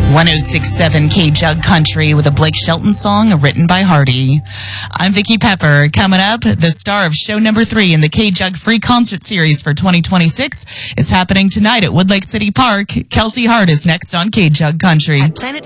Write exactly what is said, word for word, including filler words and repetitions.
one oh six point seven K-Jug Country with a Blake Shelton song written by Hardy. I'm Vicki Pepper. Coming up, the star of show number three in the K-Jug Free Concert Series for twenty twenty-six. It's happening tonight at Woodlake City Park. Kelsey Hart is next on K-Jug Country. At Planet